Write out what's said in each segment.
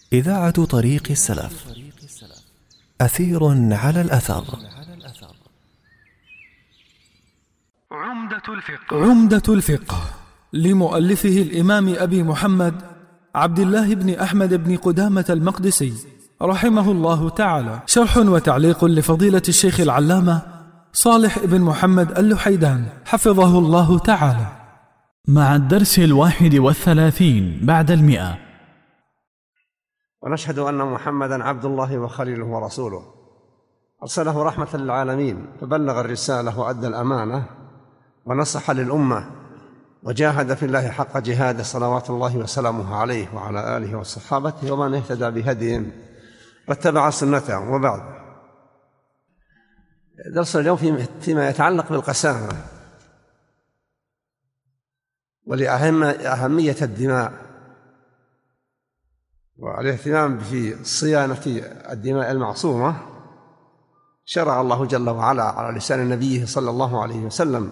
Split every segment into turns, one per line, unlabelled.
إذاعة طريق السلف. أثير على الأثر.
عمدة الفقه لمؤلفه الإمام أبي محمد عبد الله بن أحمد بن قدامة المقدسي رحمه الله تعالى، شرح وتعليق لفضيلة الشيخ العلامة صالح بن محمد اللحيدان حفظه الله تعالى، مع الدرس 31 بعد 100.
ونشهد أن محمدًا عبد الله وخليله ورسوله، أرسله رحمة للعالمين، فبلغ الرسالة وأدى الأمانة ونصح للأمة وجاهد في الله حق جهاده، صلوات الله وسلامه عليه وعلى آله وصحابته ومن اهتدى بهديهم واتبع سنته. وبعد، درس اليوم فيما يتعلق بالقسامة ولأهمية الدماء والاهتمام في صيانة الدماء المعصومة. شرع الله جل وعلا على لسان نبيه صلى الله عليه وسلم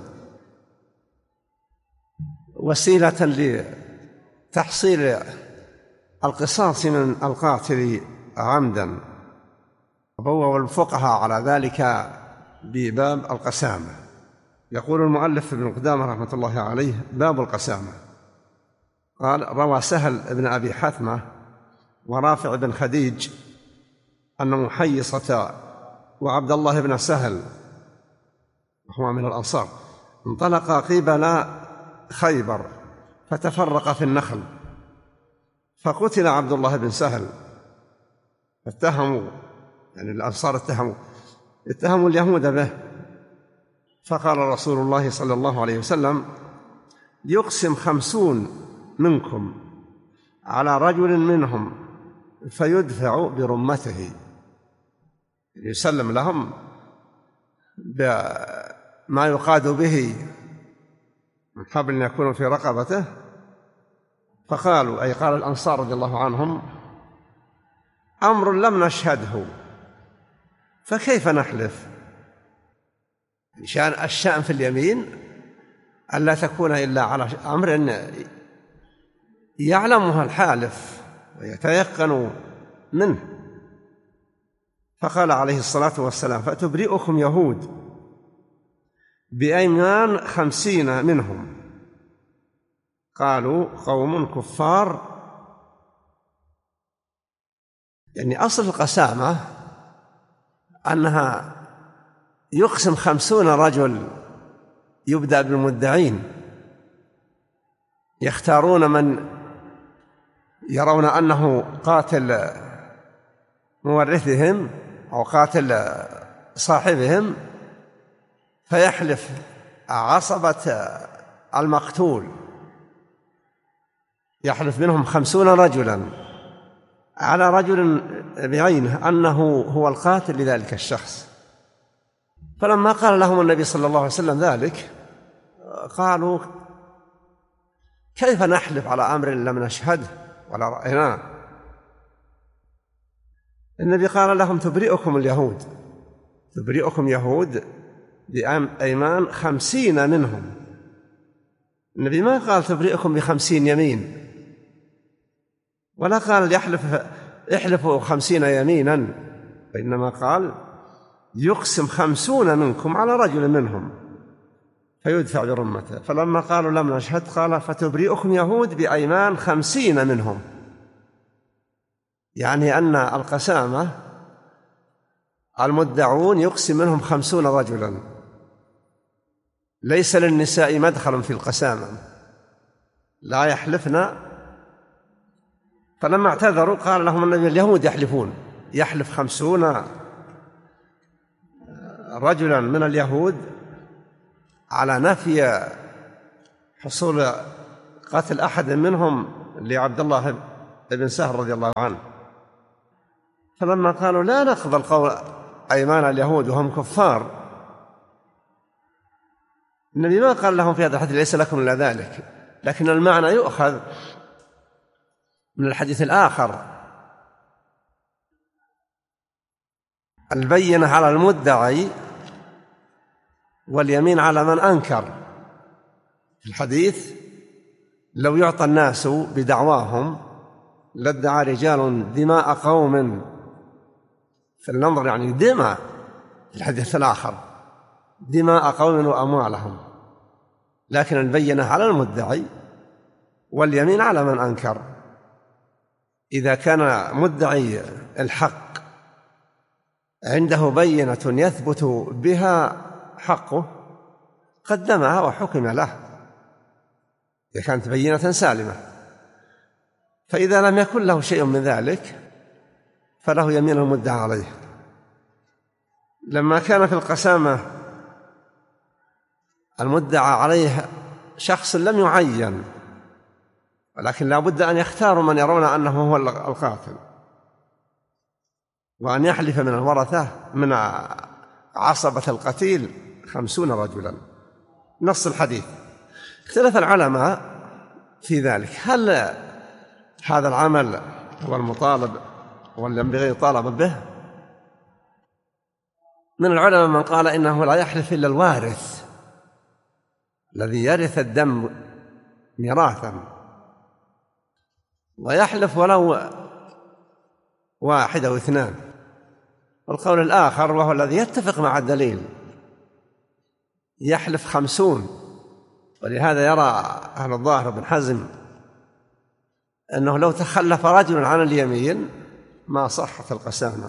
وسيلة لتحصيل القصاص من القاتل عمدا، وبوّب الفقهاء على ذلك بباب القسامة. يقول المؤلف ابن قدامة رحمة الله عليه: باب القسامة. قال: روى سهل بن أبي حثمة ورافع بن خديج أن محيصة وعبد الله بن سهل وهو من الأنصار انطلقا قبل خيبر فتفرق في النخل، فقتل عبد الله بن سهل، فاتهموا يعني الأنصار اتهموا اليهود به، فقال رسول الله صلى الله عليه وسلم: يقسم 50 منكم على رجل منهم فيدفع برمته، يسلم لهم بما يقاد به من حبل يكون في رقبته. فقالوا، أي قال الأنصار رضي الله عنهم: أمر لم نشهده فكيف نحلف؟ الشأن في اليمين ألا تكون إلا على أمر يعلمها الحالف ويتيقن منه. فقال عليه الصلاة والسلام: فتبرئكم يهود بأيمان 50 منهم. قالوا: قوم كفار. يعني أصل القسامة أنها يقسم 50 رجل، يبدأ بالمدعين، يختارون من يرون أنه قاتل مورثهم أو قاتل صاحبهم، فيحلف عصبة المقتول، يحلف منهم 50 رجلا على رجل بعينه أنه هو القاتل لذلك الشخص. فلما قال لهم النبي صلى الله عليه وسلم ذلك قالوا: كيف نحلف على أمر لم نشهده ولا رأيناه؟ النبي قال لهم: تبرئكم اليهود، تبرئكم يهود بأيمان 50 منهم. النبي ما قال تبرئكم ب50 يمين، ولا قال احلفوا 50 يمينا، وإنما قال يقسم 50 منكم على رجل منهم فيدفع برمته. فلما قالوا لم نشهد قال: فتبرئكم يهود بأيمان 50 منهم، يعني أن القسامة المدعون يقسم منهم 50 رجلا، ليس للنساء مدخل في القسامة، لا يحلفن. فلما اعتذروا قال لهم النبي: اليهود يحلفون، يحلف 50 رجلا من اليهود على نفي حصول قتل أحد منهم لعبد الله بن سهل رضي الله عنه. فلما قالوا لا نقبل قول أيمان اليهود وهم كفار، النبي ما قال لهم في هذا الحديث ليس لكم إلا ذلك، لكن المعنى يؤخذ من الحديث الآخر: البينة على المدعي واليمين على من أنكر. في الحديث: لو يعطى الناس بدعواهم لادعى رجال دماء قوم، فلننظر يعني دماء في الحديث الآخر، دماء قوم وأموالهم، لكن البينة على المدعي واليمين على من أنكر. إذا كان مدعي الحق عنده بينة يثبت بها حقه قدمها وحكم له إذا كانت بينة سالمة. فإذا لم يكن له شيء من ذلك فله يمين المدعى عليه. لما كان في القسامة المدعى عليه شخص لم يعين، ولكن لا بد أن يختاروا من يرون أنه هو القاتل، وأن يحلف من الورثة من عصبة القتيل 50 رجلا، نص الحديث. اختلف العلماء في ذلك، هل هذا العمل هو المطالب واللي ينبغي يطالب به؟ من العلماء من قال إنه لا يحلف إلا الوارث الذي يرث الدم ميراثا، ويحلف ولو واحد أو اثنان. والقول الآخر وهو الذي يتفق مع الدليل يحلف 50. ولهذا يرى أهل الظاهر بن حزم أنه لو تخلف رجل عن اليمين ما صحت القسامة.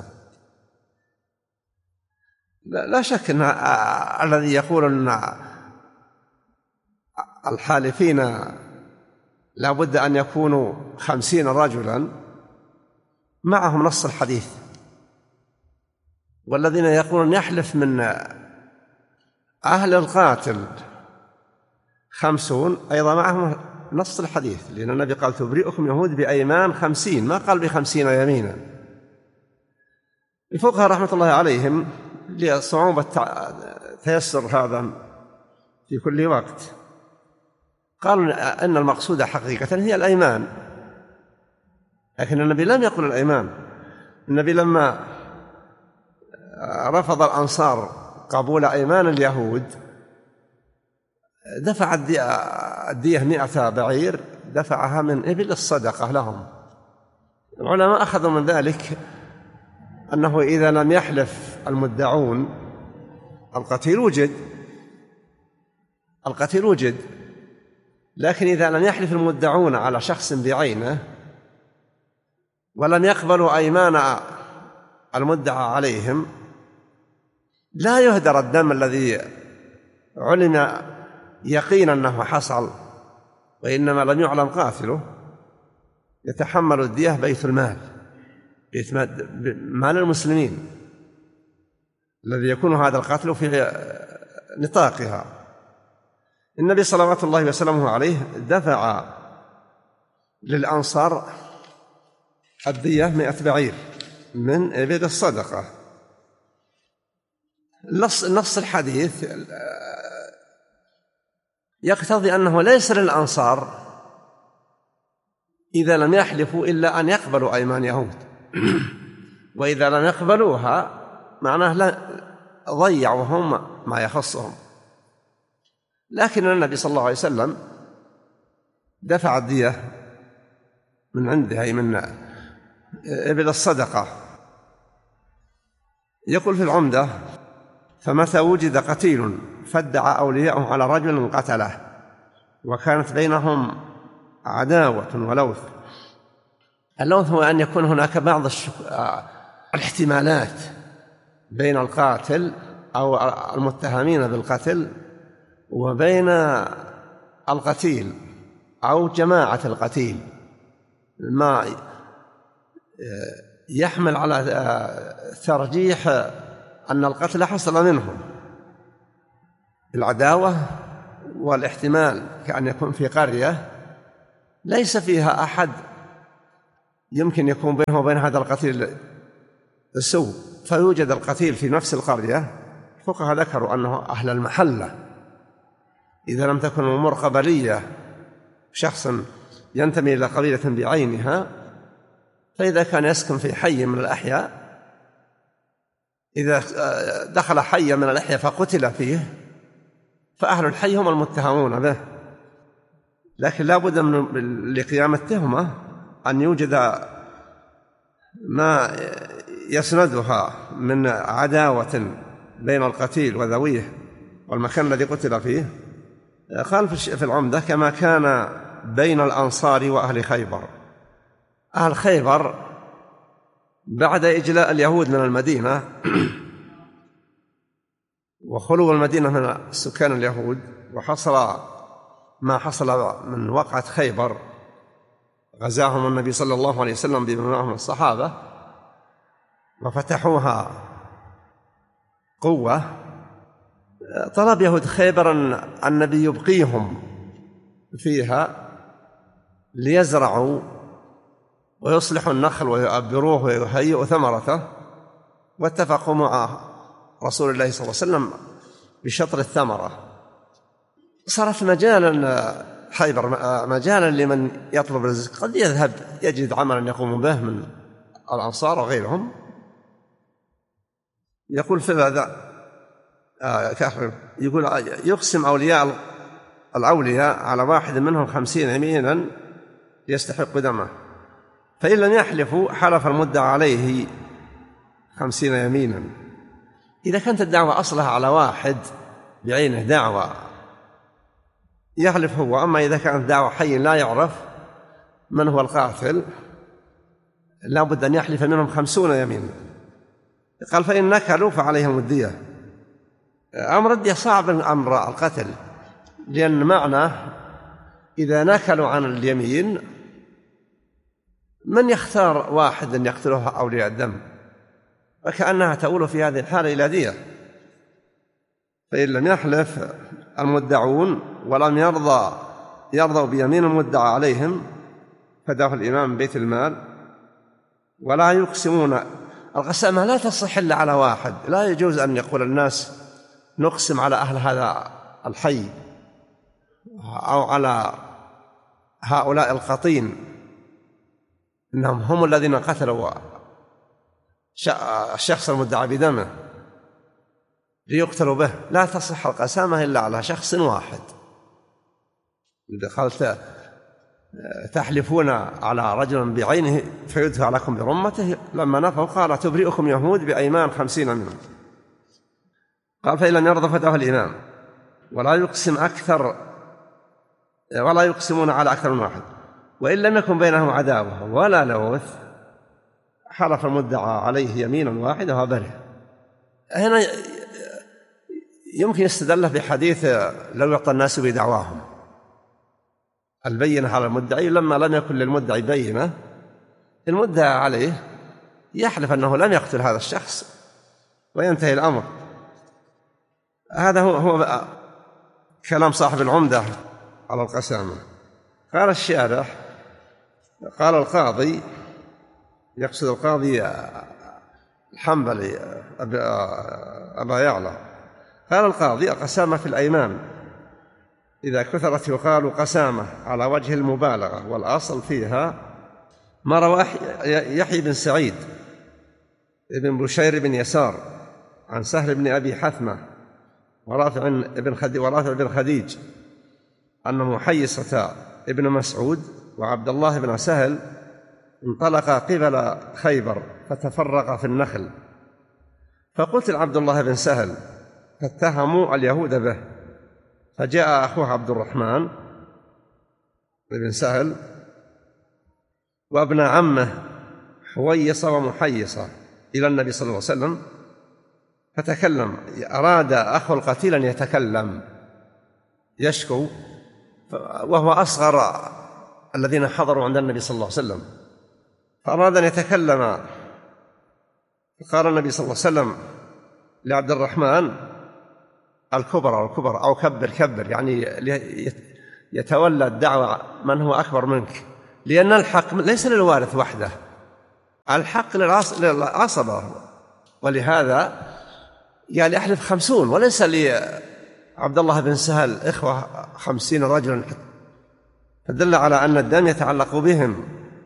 لا شك أن الذي يقول أن الحالفين لا بد أن يكونوا 50 رجلا معهم نص الحديث، والذين يقولون يحلف من أهل القاتل 50 أيضا معهم نص الحديث، لأن النبي قال تبرئكم يهود بأيمان 50، ما قال ب50 يمينا. الفقهاء رحمة الله عليهم لصعوبة تيسر هذا في كل وقت قالوا أن المقصود حقيقة هي الأيمان، لكن النبي لم يقل الأيمان. النبي لما رفض الأنصار قبول أيمان اليهود دفع الدية 100 بعير، دفعها من إبل الصدقة لهم. العلماء أخذوا من ذلك أنه إذا لم يحلف المدعون القتيل وجد، لكن إذا لم يحلف المدعون على شخص بعينه ولم يقبلوا أيمان المدعى عليهم لا يهدر الدم الذي علم يقينا أنه حصل، وإنما لم يعلم قاتله، يتحمل الدية بيت المال، بيت مال المسلمين الذي يكون هذا القتل في نطاقها. النبي صلوات الله وسلامه عليه دفع للأنصار الدية 100 بعير من إبل الصدقة. نص الحديث يقتضي أنه ليس للأنصار إذا لم يحلفوا إلا أن يقبلوا أيمان يهود، وإذا لم يقبلوها معناه لا ضيعوا هم ما يخصهم. لكن النبي صلى الله عليه وسلم دفع الدية من عنده، أي من إبل الصدقة. يقول في العمدة: فمتى وجد قتيل فادعى أولياؤه على رجل قتله وكانت بينهم عداوة ولوث. اللوث هو أن يكون هناك بعض الاحتمالات بين القاتل أو المتهمين بالقتل وبين القتيل أو جماعة القتيل، ما يحمل على ترجيح أن القتل حصل منهم. العداوة والاحتمال كأن يكون في قرية ليس فيها أحد يمكن يكون بينه وبين هذا القتيل السوء، فيوجد القتيل في نفس القرية. الفقهاء ذكروا أنه أهل المحلة، إذا لم تكن الأمور قبلية، شخص ينتمي إلى قبيلة بعينها، فإذا كان يسكن في حي من الأحياء، إذا دخل حي من الأحياء فقتل فيه فأهل الحي هم المتهمون به. لكن لا بد من لقيام التهمة أن يوجد ما يسندها من عداوة بين القتيل وذويه والمكان الذي قتل فيه، قال في العمدة كما كان بين الأنصار وأهل خيبر. أهل خيبر بعد إجلاء اليهود من المدينة وخلو المدينة من سكان اليهود، وحصل ما حصل من وقعة خيبر، غزاهم النبي صلى الله عليه وسلم بمن معهم الصحابة وفتحوها قوة. طلب يهود خيبر أن النبي يبقيهم فيها ليزرعوا ويصلحوا النخل ويؤبروه ويهيئوا ثمرته، واتفقوا مع رسول الله صلى الله عليه وسلم بشطر الثمرة. صارت مجالا خيبر مجالا لمن يطلب الرزق، قد يذهب يجد عملا يقوم به من الأنصار وغيرهم. يقول في هذا يقول يقسم أولياء الأولياء على واحد منهم 50 يمينا يستحق دمه، فإن لم يحلفوا حلف المدعى عليه 50 يمينا. إذا كانت الدعوة أصلها على واحد بعينه دعوة يحلف هو، أما إذا كانت دعوة حي لا يعرف من هو القاتل لا بد أن يحلف منهم 50 يمينا. قال فإن نكلوا فعليهم الدية. أمر الدية صعب من أمر القتل، لأن معنى إذا نكلوا عن اليمين من يختار واحد أن يقتله أولياء الدم، فكأنها تؤول في هذه الحالة إلى دية. فإن لم يحلف المدعون ولم يرضوا بيمين المدعى عليهم فداه الإمام من بيت المال. ولا يقسمون، القسامة لا تصح إلا على واحد، لا يجوز أن يقول الناس نقسم على أهل هذا الحي أو على هؤلاء القطين إنهم هم الذين قتلوا الشخص المدعى بدمه ليقتلوا به. لا تصح القسامة إلا على شخص واحد. إذا قلت تحلفون على رجل بعينه فيدفع لكم برمته، لما نفوا قال تبرئكم يهود بأيمان 50 منهم. قال فإن لم يرضى فتاه الإمام. ولا يقسمون على أكثر من واحد، وإن لم يكن بينهم عداوة ولا لوث حلف المدعى عليه يمينا واحدة وبره. هنا يمكن يستدل بحديث لو يعطى الناس بدعواهم البينة على المدعي، لما لم يكن للمدعي بينة المدعى عليه يحلف أنه لم يقتل هذا الشخص وينتهي الأمر. هذا هو كلام صاحب العمدة على القسامة. قال الشارح قال القاضي، يقصد القاضي الحنبلي أبا يعلى، قال القاضي القسامة في الأيمان إذا كثرت يقال قسامة على وجه المبالغة، والأصل فيها ما رواه يحيى بن سعيد ابن بشير بن يسار عن سهل بن أبي حثمة ورافع بن خديج أن محيصة ابن مسعود وعبد الله بن سهل انطلقا قبل خيبر فتفرقا في النخل، فقتل عبد الله بن سهل فاتهموا اليهود به، فجاء أخوه عبد الرحمن بن سهل وابن عمه حويصة ومحيصة إلى النبي صلى الله عليه وسلم فتكلم. أراد أخو القتيل أن يتكلم يشكو، وهو أصغر الذين حضروا عند النبي صلى الله عليه وسلم، فأراد أن يتكلم. فقال النبي صلى الله عليه وسلم لعبد الرحمن الكبر أو كبر، يعني يتولى الدعوة من هو أكبر منك، لأن الحق ليس للوارث وحده، الحق للعصبة، ولهذا قال يحلف 50 وليس لعبد الله بن سهل إخوة 50 رجلا، فدل على أن الدم يتعلق بهم،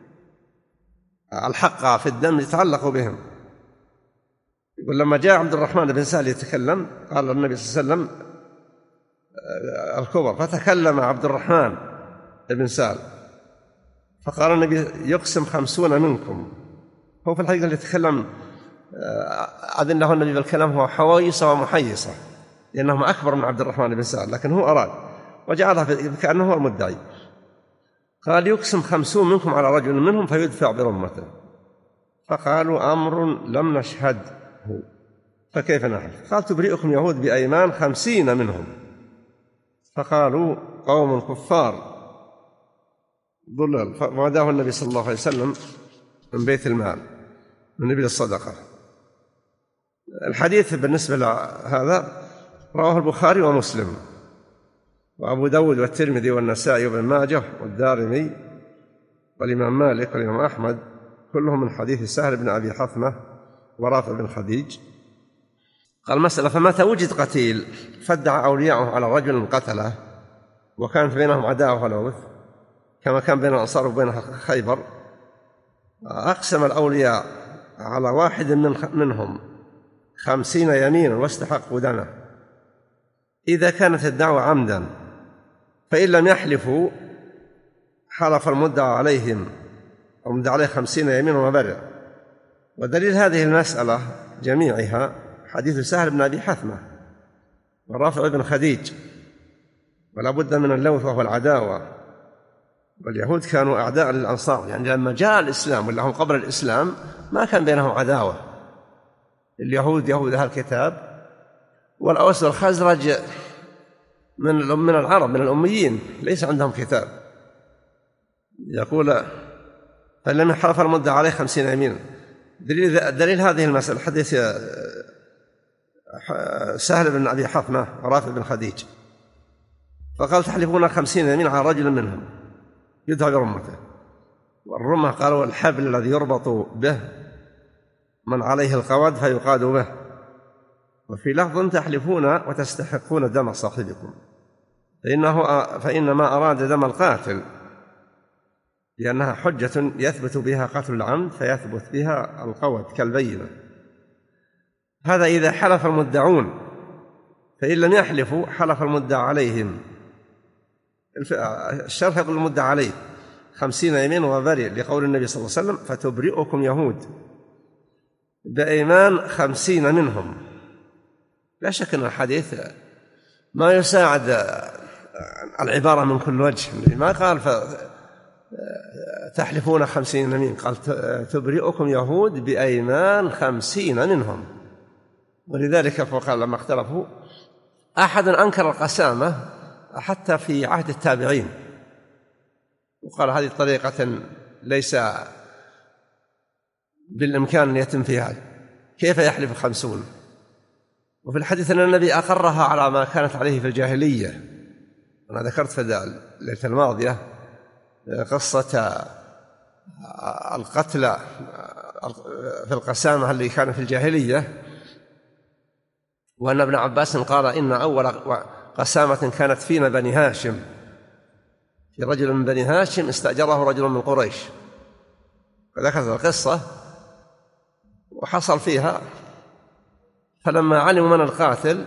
الحق في الدم يتعلق بهم. ولما جاء عبد الرحمن بن سهل يتكلم قال النبي صلى الله عليه وسلم الكبر، فتكلم عبد الرحمن بن سهل فقال النبي يقسم 50 منكم. هو في الحقيقة اللي يتكلم أذن له النبي بالكلام هو حويصة ومحيصة، لأنهم أكبر من عبد الرحمن بن سعد، لكن هو أراد وجعلها كأنه هو المدعي. قال يقسم 50 منكم على رجل منهم فيدفع برمته. فقالوا أمر لم نشهده، فكيف نحلف؟ قال تبرئكم يهود بأيمان 50 منهم. فقالوا قوم كفار ضلال. فوداه النبي صلى الله عليه وسلم من بيت المال من نبيل الصدقة. الحديث بالنسبة لهذا رواه البخاري ومسلم وأبو داود والترمذي والنسائي وابن ماجه والدارمي والإمام مالك والإمام أحمد، كلهم من حديث سهل بن أبي حثمة ورافع بن خديج. قال مسألة: فمتى وجد قتيل فادعى أولياءه على رجل قتله وكانت بينهم عداوة ولوث كما كان بين الأنصار وبين خيبر، أقسم الأولياء على واحد منهم 50 يمينا واستحقوا دمه. إذا كانت الدعوة عمدا فإن لم يحلفوا حلف المدعى عليهم أو مدعى عليه 50 يمينا وبرئ. ودليل هذه المسألة جميعها حديث سهل بن أبي حثمة ورافع بن خديج. ولا بد من اللوث وهو العداوة، واليهود كانوا أعداء للأنصار، يعني لما جاء الإسلام ولا هم قبل الإسلام ما كان بينهم عداوة. اليهود يهود أهل الكتاب، والأوس والخزرج من العرب من الأميين ليس عندهم كتاب. يقول فلم يحلف المدعى عليه 50 يمينا. دليل هذه المسألة حديث سهل بن أبي حثمة ورافع بن خديج. فقال تحلفون 50 يمين على رجل منهم يدعى برمته. والرمة قالوا الحبل الذي يربط به من عليه القواد فيقاد به. وفي لفظ تحلفون وتستحقون دم صاحبكم، فإنما أراد دم القاتل لأنها حجة يثبت بها قتل العمد فيثبت بها القود كالبينة. هذا إذا حلف المدعون، فإن لم يحلفوا حلف المدعى عليهم. الشرح يقول المدعى عليه 50 يمين وبرئ، لقول النبي صلى الله عليه وسلم فتبرئكم يهود بأيمان 50 منهم. لا شك أن الحديث ما يساعد العبارة من كل وجه. ما قال تحلفون 50 يمين، قال تبرئكم يهود بأيمان 50 منهم. ولذلك فقال لما اختلفوا أحد أنكر القسامة حتى في عهد التابعين وقال هذه طريقة ليس بالإمكان أن يتم فيها، كيف يحلف 50؟ وفي الحديث أن النبي أقرها على ما كانت عليه في الجاهلية. أنا ذكرت في الليلة الماضية قصة القتل في القسامة اللي كان في الجاهلية، وأن ابن عباس قال إن أول قسامة كانت فينا بني هاشم، في رجل من بني هاشم استأجره رجل من قريش. فذكرت القصة وحصل فيها. فلما علموا من القاتل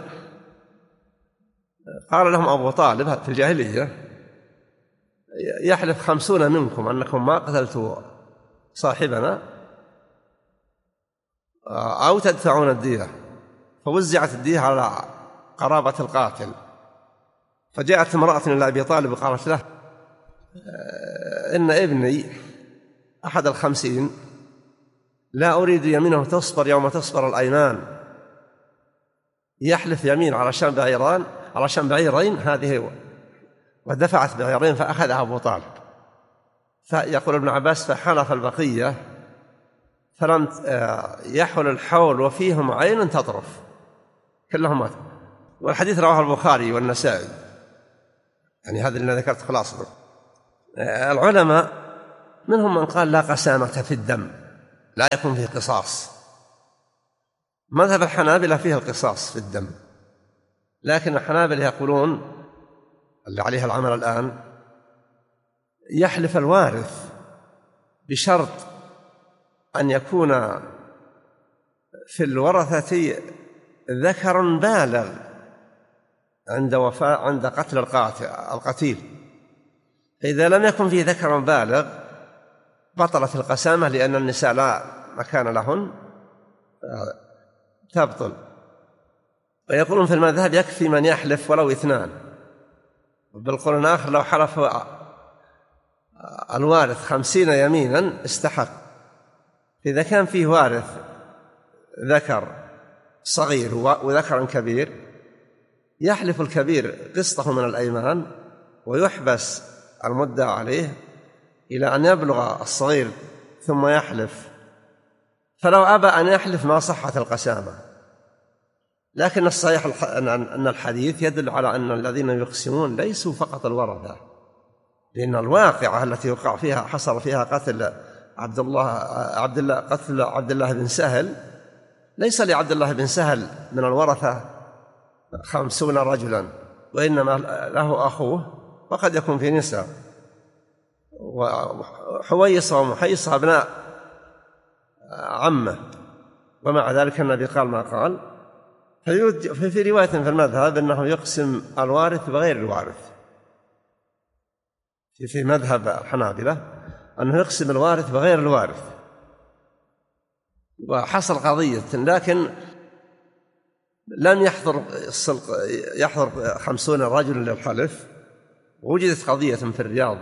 قال لهم أبو طالب في الجاهلية يحلف 50 منكم أنكم ما قتلتوا صاحبنا أو تدفعون الدية. فوزعت الدية على قرابة القاتل. فجاءت امرأة إلى أبي طالب وقالت له إن ابني أحد 50 لا أريد يمينه تصبر يوم تصبر الأيمان، يحلف يمين علشان بعيرين هذه، ودفعت بعيرين فأخذها أبو طالب. فيقول ابن عباس فحلف البقية فلم يحل الحول وفيهم عين تطرف، كلهم ماتوا. والحديث رواه البخاري والنسائي. يعني هذا اللي ذكرت خلاصة. العلماء منهم من قال لا قسامة في الدم، لا يكون فيه قصاص. مذهب الحنابلة فيه القصاص في الدم، لكن الحنابلة يقولون اللي عليها العمل الآن يحلف الوارث بشرط أن يكون في الورثة ذكر بالغ عند قتل القتيل. فإذا لم يكن فيه ذكر بالغ بطلت القسامة لأن النساء لا مكان لهن تبطل. ويقولون في المذهب يكفي من يحلف ولو 2، بالقول آخر لو حلف الوارث 50 يمينا استحق. إذا كان فيه وارث ذكر صغير وذكر كبير يحلف الكبير قسطه من الأيمان ويحبس المدعى عليه إلى أن يبلغ الصغير ثم يحلف، فلو أبى أن يحلف ما صحت القسامة. لكن الصحيح أن الحديث يدل على أن الذين يقسمون ليسوا فقط الورثة، لأن الواقعة التي يقع فيها حصل فيها قتل عبد الله بن سهل، ليس لعبد الله بن سهل من الورثة 50 رجلا، وإنما له أخوه وقد يكون في نساء، وحويصة ومحيصة أبناء عمه، ومع ذلك النبي قال ما قال. في رواية في المذهب أنه يقسم الوارث بغير الوارث، في مذهب الحنابلة أنه يقسم الوارث بغير الوارث. وحصل قضية لكن لم يحضر 50 رجل للحلف، ووجدت قضية في الرياض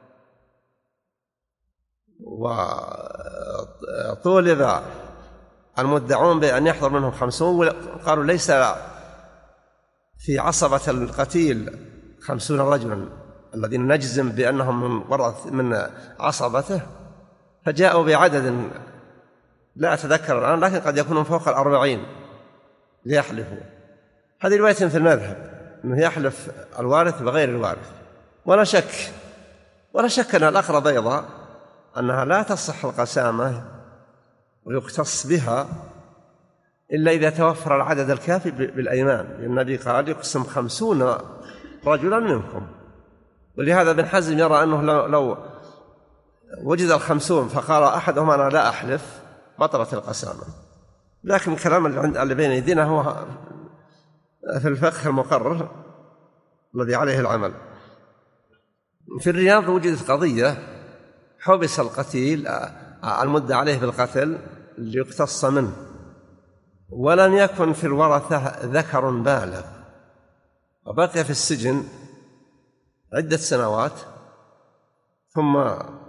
وطولب المدعون بأن يحضر منهم 50، قالوا ليس في عصبة القتيل 50 رجلا الذين نجزم بأنهم من عصبته، فجاءوا بعدد لا أتذكر الآن لكن قد يكونوا فوق 40 ليحلفوا. هذه رواية في المذهب أنه يحلف الوارث بغير الوارث. ولا شك أن الأقرب أيضا أنها لا تصح القسامة ويقتص بها إلا إذا توفر العدد الكافي بالأيمان، لأن النبي قال يقسم 50 رجلا منكم. ولهذا ابن حزم يرى أنه لو وجد 50 فقال أحدهم أنا لا أحلف بطلت القسامة. لكن الكلام اللي بين يدينا هو في الفقه المقرر الذي عليه العمل. في الرياض وجدت قضية حبس القتيل المدعى عليه بالقتل ليقتص منه، ولم يكن في الورثة ذكر بالغ، وبقي في السجن عدة سنوات، ثم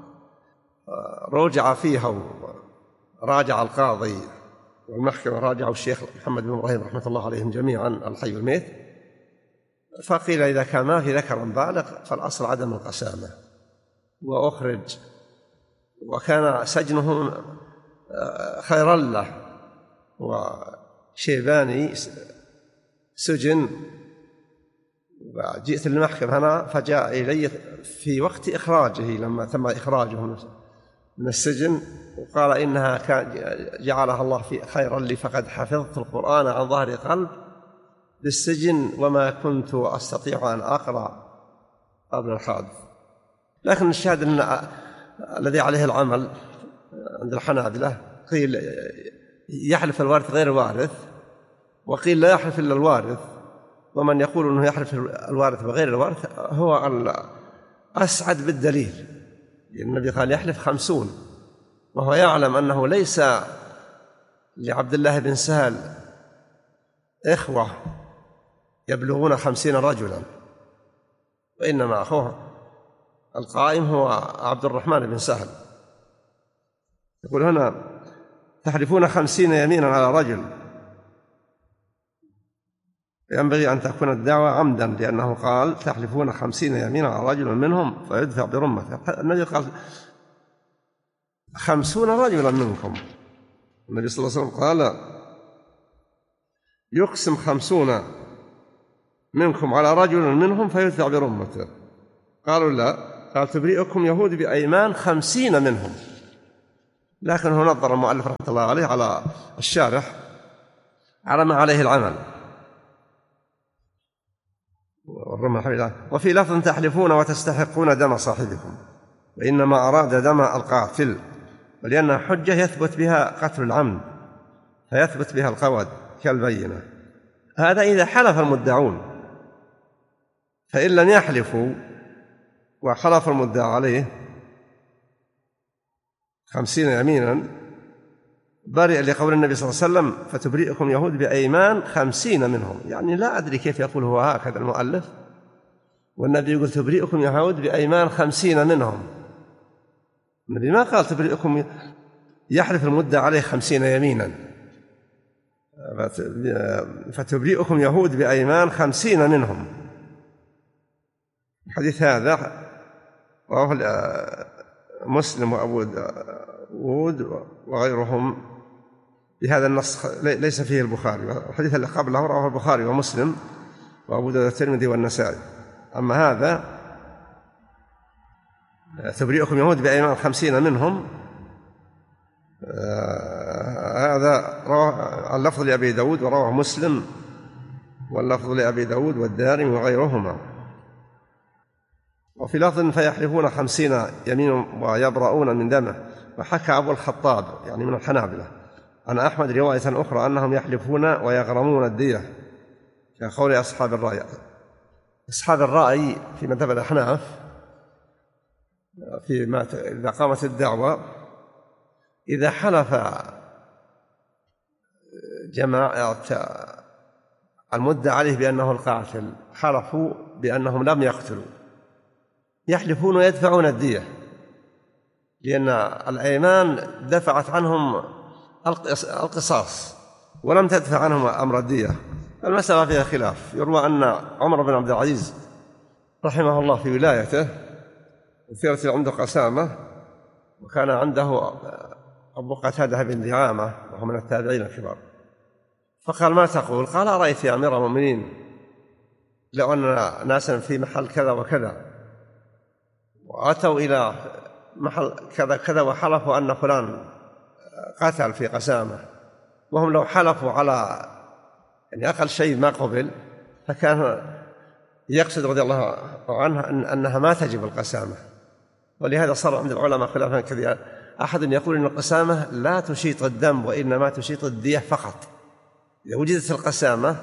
رجع فيها وراجع القاضي والمحكمة راجعوا الشيخ محمد بن إبراهيم رحمة الله عليهم جميعا الحي والميت، فقيل إذا كان ما في ذكر بالغ فالأصل عدم القسامة وأخرج. وكان سجنه خير له، وشيباني سجن، وجئت للمحكمة هنا فجاء إلي في وقت إخراجه لما تم إخراجه من السجن وقال إنها جعلها الله في خيرا لي فقد حفظت القرآن عن ظهر قلب بالسجن وما كنت أستطيع أن أقرأ قبل الحادث. لكن الشاهد أن الذي عليه العمل عند الحنابلة قيل يحلف الوارث غير الوارث، وقيل لا يحلف إلا الوارث، ومن يقول أنه يحلف الوارث بغير الوارث هو أسعد بالدليل، لأن النبي قال يحلف 50، وهو يعلم أنه ليس لعبد الله بن سهل إخوة يبلغون 50 رجلا، وإنما أخوه القائم هو عبد الرحمن بن سهل. يقول هنا تحلفون 50 يمينا على رجل، ينبغي أن تكون الدعوة عمدا، لأنه قال تحلفون 50 يمينا على رجل منهم فيدفع برمته. النبي قال 50 رجلا منكم، النبي صلى الله عليه وسلم قال يقسم 50 منكم على رجل منهم فيدفع برمته. قالوا لا، قال تبرئكم يهود بأيمان 50 منهم. لكن هو نظر المؤلف رحمة الله عليه على الشارح على ما عليه العمل. وفي لفظ تحلفون وتستحقون دم صاحبكم، وإنما أراد دم القاتل، ولأنها حجة يثبت بها قتل العمد فيثبت بها القود كالبينة. هذا إذا حلف المدعون، فإن لم يحلفوا وحلف المدعى عليه 50 يمينا برئ لقول النبي صلى الله عليه وسلم فتبرئكم يهود بأيمان 50 منهم. يعني لا أدري كيف يقول هو هكذا المؤلف، والنبي يقول تبرئكم يهود بأيمان 50 منهم. النبي ما قال تبرئكم، يحلف المدة عليه 50 يمينا، فتبرئكم يهود بأيمان 50 منهم. الحديث هذا رواه مسلم وأبو داود وغيرهم بهذا النص، ليس فيه البخاري. الحديث اللي قبله رواه البخاري ومسلم وأبو داود والترمذي والنسائي. أما هذا تبرئكم يهود بأيمان 50 منهم، هذا اللفظ لأبي داود ورواه مسلم، واللفظ لأبي داود والدارمي وغيرهما. وفي لفظ فيحلفون 50 يمين ويبرؤون من دمه. وحكى أبو الخطاب يعني من الحنابلة عن أحمد رواية أخرى أنهم يحلفون ويغرمون الدية كقول أصحاب الرأي. أصحاب الرأي في مذهب الأحناف إذا قامت الدعوة، إذا حلف جماعة المدعى عليه بأنه القاتل حلفوا بأنهم لم يقتلوا، يحلفون ويدفعون الدية، لأن الأيمان دفعت عنهم القصاص ولم تدفع عنهم أمر الدية. المسألة فيها خلاف. يروى أن عمر بن عبد العزيز رحمه الله في ولايته وثيرت عنده قسامة، وكان عنده أبو قتادة بن دعامة وهو من التابعين الكبار، فقال ما تقول؟ قال أرأيت يا أمير المؤمنين لو أن ناسا في محل كذا وكذا وأتوا إلى محل كذا كذا وحلفوا أن فلان قتل في قسامة، وهم لو حلفوا على يعني أقل شيء ما قبل، فكان يقصد رضي الله عنه أنها ما تجب القسامة. ولهذا صار عند العلماء خلافا كثيرا، أحد يقول أن القسامة لا تشيط الدم وإنما تشيط الدية فقط. إذا وجدت القسامة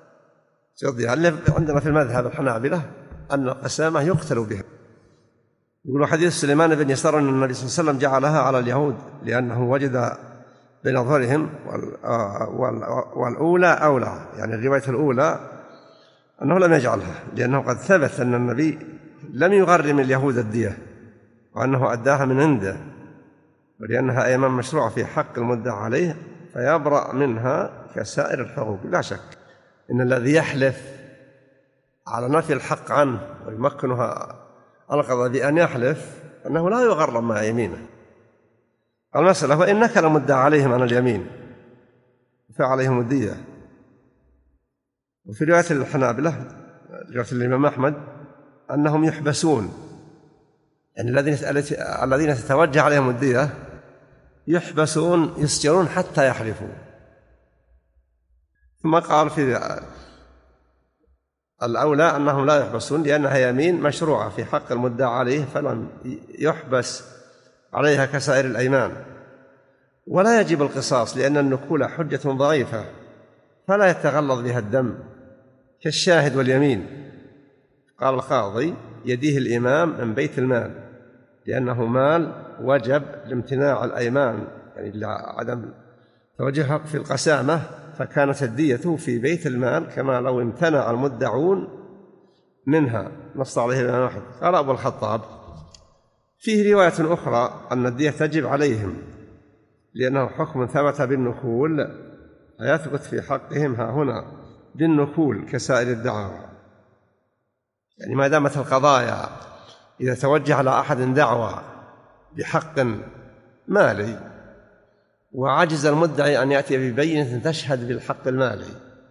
عندنا في المذهب الحنابلة أن القسامة يقتل بها. يقول حديث سليمان بن يسار أن النبي صلى الله عليه وسلم جعلها على اليهود لأنه وجد بنظرهم والأولى أولى، يعني الرواية الأولى أنه لم يجعلها، لأنه قد ثبت أن النبي لم يغرم اليهود الدية وأنه أداها من عنده، ولأنها أيمان مشروعة في حق المدعى عليه فيبرأ منها كسائر الحقوق. لا شك إن الذي يحلف على نفي الحق عنه ويمكنها القضاء بأن يحلف أنه لا يغرم مع يمينه. المسألة وإن نكل المدعى عليهم عن اليمين فعليهم الدية. وفي رواية الحنابلة رواية الإمام أحمد أنهم يحبسون، يعني الذين تتوجه عليهم الدية يحبسون يسجرون حتى يحلفوا. ثم قال في الأولى أنهم لا يحبسون لأنها يمين مشروعة في حق المدعى عليه فلم يحبس عليها كسائر الأيمان. ولا يجب القصاص لأن النكول حجة ضعيفة فلا يتغلظ بها الدم كالشاهد واليمين. قال القاضي يديه الإمام من بيت المال لأنه مال وجب لامتناع الأيمان، يعني لعدم توجه في القسامة، فكانت الدية في بيت المال كما لو امتنع المدعون منها، نص عليه الإمام أحمد. قال أبو الخطاب فيه رواية أخرى أن الدية تجب عليهم لأنه حكم ثبت بالنكول فيثبت في حقهم ها هنا بالنكول كسائر الدعاوى. يعني ما دامت القضايا إذا توجه على أحد دعوى بحق مالي وعجز المدعي أن يأتي ببينة تشهد بالحق المالي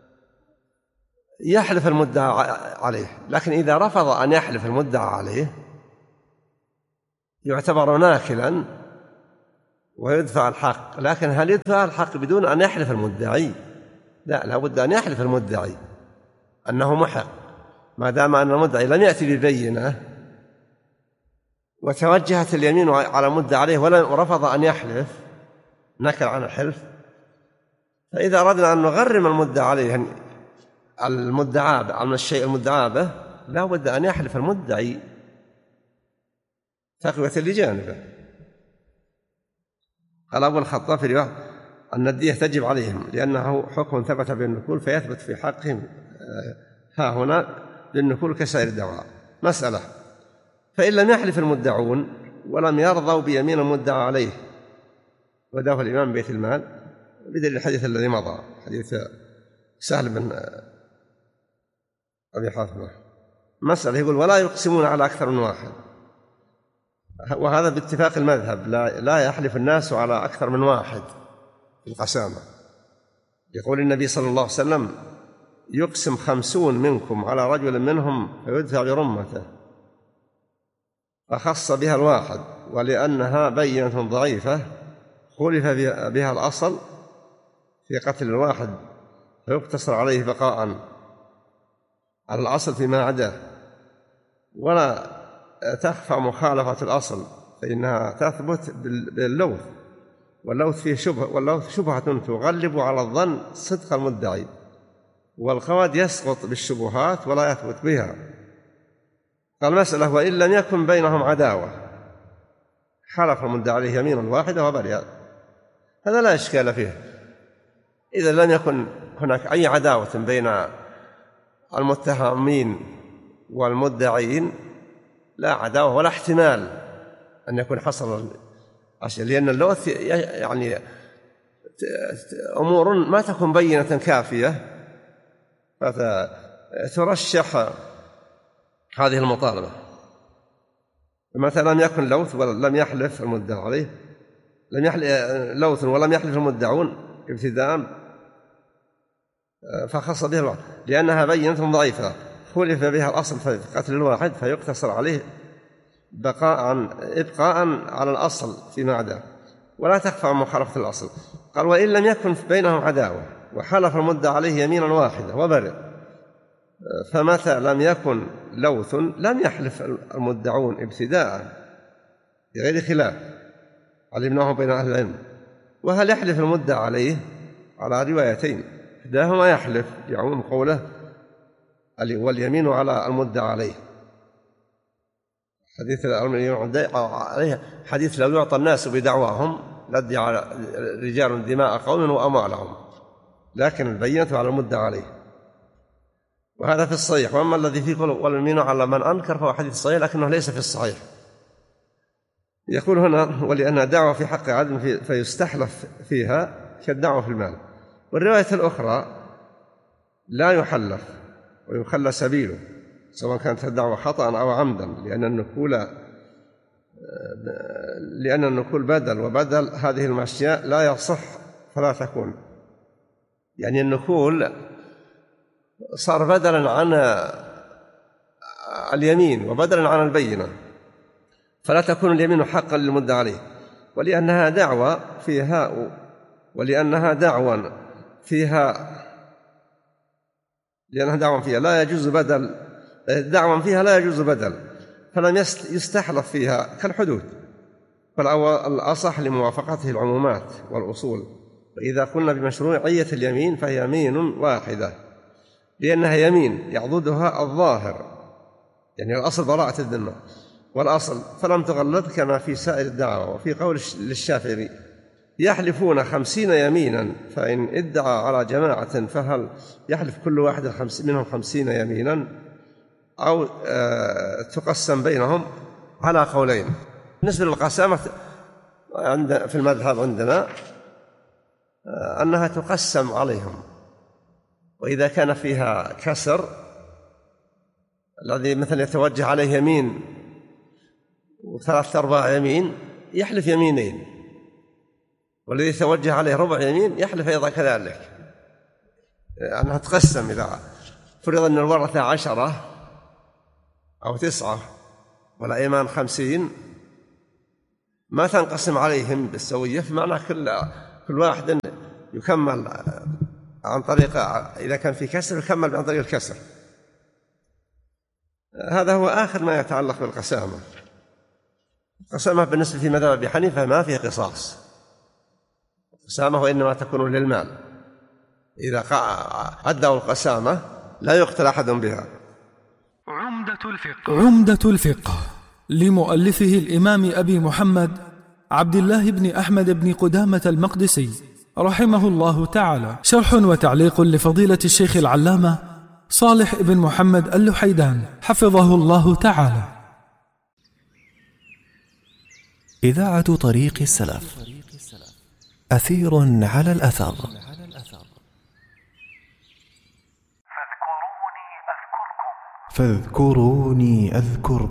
يحلف المدعى عليه، لكن إذا رفض أن يحلف المدعى عليه يعتبر ناكلا ويدفع الحق. لكن هل يدفع الحق بدون أن يحلف المدعي؟ لا بد أن يحلف المدعي أنه محق، ما دام أن المدعي لم يأتي ببينة وتوجهت اليمين على المدعى عليه ورفض أن يحلف نكل عن الحلف. فإذا أردنا أن نغرم المدعى عليه المدعى عن الشيء المدعى به لا بد أن يحلف المدعي تقوية لجانبه. قال أبو الخطاب في رواية أن الدية تجب عليهم لأنه حكم ثبت بالنكول فيثبت في حقهم ها هنا بالنكول كسائر الدعوى. مسألة: فإن لم يحلف المدعون ولم يرضوا بيمين المدعى عليه، وداه الإمام بيت المال بدليل الحديث الذي مضى، حديث سهل بن أبي حاتم. مسألة: يقول: ولا يقسمون على أكثر من واحد، وهذا باتفاق المذهب، لا يحلف الناس على أكثر من واحد في القسامة. يقول النبي صلى الله عليه وسلم: يقسم 50 منكم على رجل منهم فيدفع برمته، فخص بها الواحد، ولأنها بينة ضعيفة خلف بها الأصل في قتل الواحد فيقتصر عليه بقاء على الأصل فيما عداه، ولا تخفى مخالفة الأصل فإنها تثبت باللوث، واللوث فيه شبهة تغلب على الظن صدق المدعي، والقواعد يسقط بالشبهات ولا يثبت بها. قال: مسألة: وإن لم يكن بينهم عداوة حلف المدعي عليه يمينا واحدة وبرئ، هذا لا إشكال فيه. إذا لم يكن هناك أي عداوة بين المتهمين والمدعين، لا عداوة ولا احتمال أن يكون حصل أشياء، لأن اللوث يعني أمور ما تكون بينة كافية فترشح هذه المطالبة. مثلا لم يكن لوث ولم يحلف المدعى عليه، لم يحلف لوث ولم يحلف المدعون ابتداء فخص بها الواحد لأنها بينة ضعيفة خلف بها الأصل في قتل الواحد فيقتصر عليه إبقاء على الأصل فيما عداه، ولا تخفى مخالفة الأصل. قال: وإن لم يكن بينهم عداوة وحلف المدعى عليه يمينا واحدة وبرئ، فمتى لم يكن لوث لم يحلف المدعون ابتداء بغير خلاف علمناه بين أهل العلم. وهل يحلف المدعى عليه؟ على روايتين، إحداهما يحلف لعموم قوله واليمين على المدعى عليه، حديث عليه حديث: لو يعطى الناس بدعواهم لادعى رجال دماء قوم وأموالهم، لكن البينة على المدعى عليه، وهذا في الصحيح. وأما الذي فيه واليمين على من أنكر فهو حديث صحيح لكنه ليس في الصحيح. يقول هنا: ولأنها دعوة في حق عدم فيستحلف فيها كالدعوة في المال. والرواية الأخرى: لا يحلف ويخلى سبيله سواء كانت الدعوة خطأ أو عمدا، لأن النكول بدل، وبدل هذه الأشياء لا يصح فلا تكون. يعني النكول صار بدلا عن اليمين وبدلا عن البينة، فلا تكون اليمين حقا للمدعى عليه، ولأنها دعوى فيها لا يجوز بدل، دعوى فيها لا يجوز بدل، فلم يستحلف فيها كالحدود، فالأصح لموافقته العمومات والأصول. وإذا قلنا بمشروعية اليمين فهي يمين واحدة، لأنها يمين يعضدها الظاهر، يعني الأصل براءة الذمة والأصل، فلم تغلظ كما في سائر الدعوى. وفي قول للشافعي: يحلفون 50 يمينا، فإن ادعى على جماعة فهل يحلف كل واحد منهم 50 يمينا أو تقسم بينهم؟ على قولين. بالنسبة للقسامة في المذهب عندنا أنها تقسم عليهم، وإذا كان فيها كسر الذي مثلا يتوجه عليه يمين و3/4 يمين يحلف يمينين، والذي يتوجه عليه ربع يمين يحلف أيضا كذلك. أنها تقسم إذا فرض أن الورثة 10 أو 9 والأيمان 50، ما تنقسم عليهم بالسوية، فمعنى كل واحد يكمل عن طريق، إذا كان في كسر يكمل عن طريق الكسر. هذا هو آخر ما يتعلق بالقسامة. القسامة بالنسبة في مذهب أبي حنيفة ما فيه قصاص، القسامة وإنما تكون للمال، إذا أدوا القسامة لا يقتل أحد بها.
عمدة الفقه لمؤلفه الإمام أبي محمد عبد الله بن أحمد بن قدامة المقدسي رحمه الله تعالى، شرح وتعليق لفضيلة الشيخ العلامة صالح بن محمد اللحيدان حفظه الله تعالى.
إذاعة طريق السلف، أثير على الأثر. فاذكروني أذكركم